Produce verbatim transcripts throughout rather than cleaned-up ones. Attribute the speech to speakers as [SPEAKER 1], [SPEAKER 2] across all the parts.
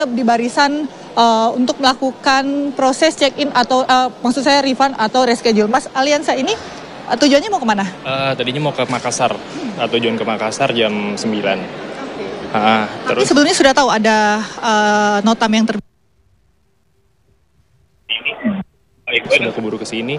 [SPEAKER 1] di barisan uh, untuk melakukan proses check-in atau uh, maksud saya refund atau reschedule. Mas Aliansa ini uh, tujuannya mau kemana?
[SPEAKER 2] Uh, tadinya mau ke Makassar, hmm. uh, tujuan ke Makassar jam sembilan.
[SPEAKER 1] Okay.
[SPEAKER 2] Uh,
[SPEAKER 1] Tapi terus sebelumnya sudah tahu ada uh, notam yang terbit?
[SPEAKER 2] Sudah keburu ke sini.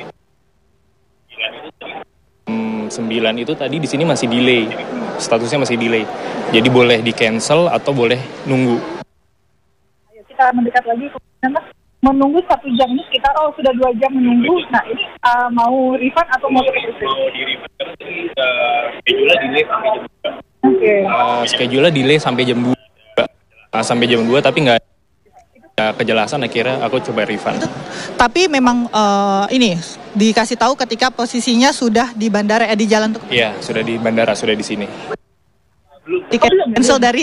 [SPEAKER 2] Hmm, sembilan itu tadi di sini masih delay, statusnya masih delay. Jadi boleh di cancel atau boleh nunggu.
[SPEAKER 3] Kita mendekat lagi, Mas, menunggu satu jam ini sekitar, oh sudah dua jam menunggu. Nah ini uh, mau refund atau mau terus?
[SPEAKER 2] Mau di refund, uh, schedule-nya delay sampai jam dua.
[SPEAKER 3] Oke. Okay.
[SPEAKER 2] Uh, schedule-nya delay sampai jam dua. Uh, sampai jam dua tapi nggak ada kejelasan, akhirnya aku coba refund.
[SPEAKER 1] Tapi memang uh, ini dikasih tahu ketika posisinya sudah di bandara, ya, di jalan untuk...
[SPEAKER 2] Iya, sudah di bandara, sudah di sini.
[SPEAKER 1] Tiket cancel dari...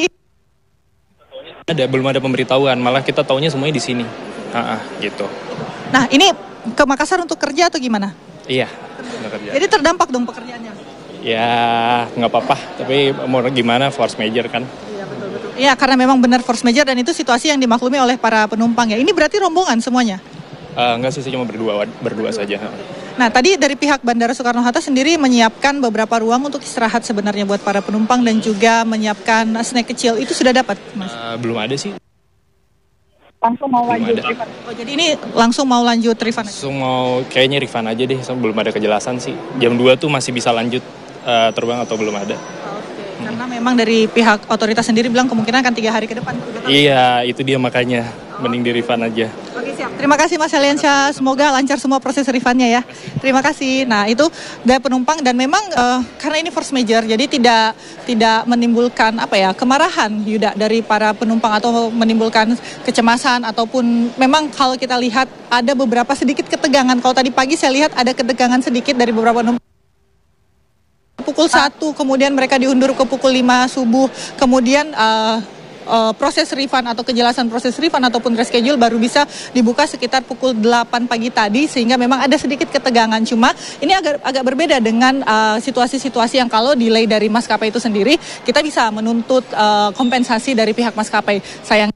[SPEAKER 2] Ada, belum ada pemberitahuan, malah kita taunya semuanya di sini. Ah, gitu.
[SPEAKER 1] Nah, ini ke Makassar untuk kerja atau gimana?
[SPEAKER 2] Iya, untuk kerja.
[SPEAKER 1] Jadi terdampak dong pekerjaannya?
[SPEAKER 2] Ya, nggak apa-apa, tapi mau gimana, force major kan.
[SPEAKER 1] Iya, betul-betul. Iya, karena memang benar force major dan itu situasi yang dimaklumi oleh para penumpang ya. Ini berarti rombongan semuanya?
[SPEAKER 2] Uh, enggak sih, cuma berdua, berdua saja.
[SPEAKER 1] Nah, tadi dari pihak Bandara Soekarno-Hatta sendiri menyiapkan beberapa ruang untuk istirahat sebenarnya buat para penumpang dan juga menyiapkan snack kecil. Itu sudah dapat, Mas?
[SPEAKER 2] Uh, belum ada sih.
[SPEAKER 3] Langsung mau
[SPEAKER 2] belum
[SPEAKER 3] lanjut
[SPEAKER 2] ada.
[SPEAKER 3] refund.
[SPEAKER 1] Oh, jadi ini langsung mau lanjut refund?
[SPEAKER 2] Langsung mau, kayaknya refund aja deh, belum ada kejelasan sih. Jam dua tuh masih bisa lanjut uh, terbang atau belum ada.
[SPEAKER 1] Oke, hmm. Karena memang dari pihak otoritas sendiri bilang kemungkinan akan tiga hari ke depan.
[SPEAKER 2] Iya, itu dia makanya. Mending di refund aja.
[SPEAKER 1] Oke, siap. Terima kasih Mas Aliansyah. Semoga lancar semua proses refundnya ya. Terima kasih. Nah, itu dari penumpang dan memang uh, karena ini force major, jadi tidak tidak menimbulkan apa ya kemarahan Yuda dari para penumpang atau menimbulkan kecemasan ataupun memang kalau kita lihat ada beberapa sedikit ketegangan. Kalau tadi pagi saya lihat ada ketegangan sedikit dari beberapa penumpang. Pukul satu, kemudian mereka diundur ke pukul lima subuh, kemudian uh, Uh, proses refund atau kejelasan proses refund ataupun reschedule baru bisa dibuka sekitar pukul delapan pagi tadi, sehingga memang ada sedikit ketegangan. Cuma ini agak agak berbeda dengan uh, situasi-situasi yang kalau delay dari maskapai itu sendiri kita bisa menuntut uh, kompensasi dari pihak maskapai. Sayang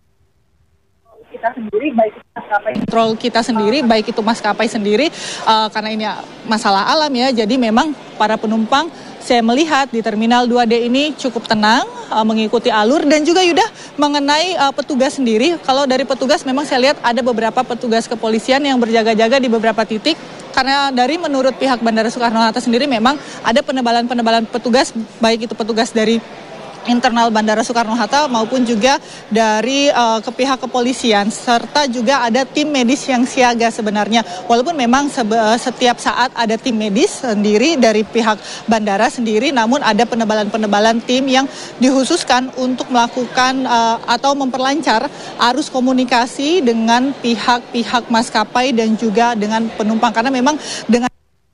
[SPEAKER 3] kita sendiri baik itu maskapai
[SPEAKER 1] kontrol kita sendiri baik itu maskapai sendiri uh, karena ini masalah alam ya. Jadi memang para penumpang saya melihat di Terminal dua D ini cukup tenang, uh, mengikuti alur dan juga Yuda mengenai uh, petugas sendiri. Kalau dari petugas memang saya lihat ada beberapa petugas kepolisian yang berjaga-jaga di beberapa titik. Karena dari menurut pihak Bandara Soekarno-Hatta sendiri memang ada penebalan-penebalan petugas, baik itu petugas dari internal Bandara Soekarno-Hatta maupun juga dari uh, ke pihak kepolisian, serta juga ada tim medis yang siaga sebenarnya. Walaupun memang sebe- setiap saat ada tim medis sendiri dari pihak bandara sendiri, namun ada penebalan-penebalan tim yang dikhususkan untuk melakukan uh, atau memperlancar arus komunikasi dengan pihak-pihak maskapai dan juga dengan penumpang, karena memang dengan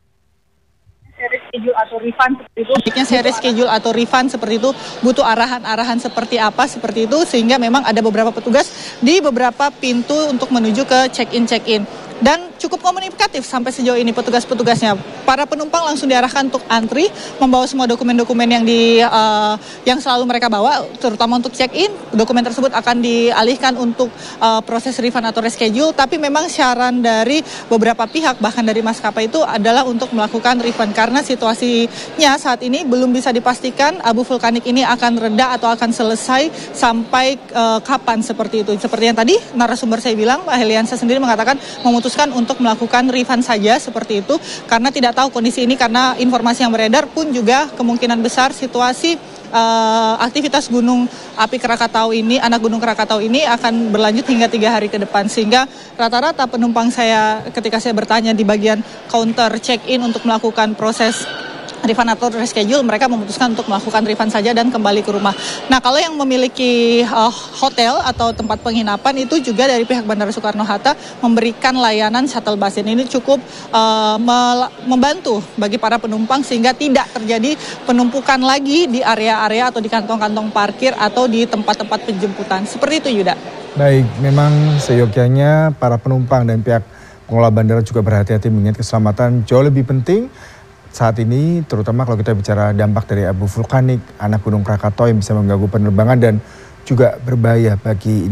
[SPEAKER 3] schedule atau refund seperti itu.
[SPEAKER 1] Jika seri schedule atau refund seperti itu butuh arahan-arahan seperti apa seperti itu, sehingga memang ada beberapa petugas di beberapa pintu untuk menuju ke check-in check-in. Dan cukup komunikatif sampai sejauh ini petugas-petugasnya. Para penumpang langsung diarahkan untuk antri, membawa semua dokumen-dokumen yang di uh, yang selalu mereka bawa, terutama untuk check-in. Dokumen tersebut akan dialihkan untuk uh, proses refund atau reschedule. Tapi memang syarat dari beberapa pihak, bahkan dari maskapai itu adalah untuk melakukan refund, karena situasinya saat ini belum bisa dipastikan abu vulkanik ini akan reda atau akan selesai sampai uh, kapan seperti itu. Seperti yang tadi narasumber saya bilang, Pak Heliansa sendiri mengatakan memutuskan untuk melakukan refund saja seperti itu, karena tidak tahu kondisi ini, karena informasi yang beredar pun juga kemungkinan besar situasi uh, aktivitas gunung api Krakatau ini, anak gunung Krakatau ini akan berlanjut hingga tiga hari ke depan, sehingga rata-rata penumpang saya ketika saya bertanya di bagian counter check-in untuk melakukan proses refund atau reschedule, mereka memutuskan untuk melakukan refund saja dan kembali ke rumah. Nah, kalau yang memiliki uh, hotel atau tempat penginapan itu juga dari pihak Bandara Soekarno-Hatta memberikan layanan shuttle bus. Ini cukup uh, membantu bagi para penumpang sehingga tidak terjadi penumpukan lagi di area-area atau di kantong-kantong parkir atau di tempat-tempat penjemputan. Seperti itu, Yuda.
[SPEAKER 4] Baik, memang seyogyanya para penumpang dan pihak pengelola bandara juga berhati-hati mengingat keselamatan jauh lebih penting saat ini, terutama kalau kita bicara dampak dari abu vulkanik anak gunung Krakatau yang bisa mengganggu penerbangan dan juga berbahaya bagi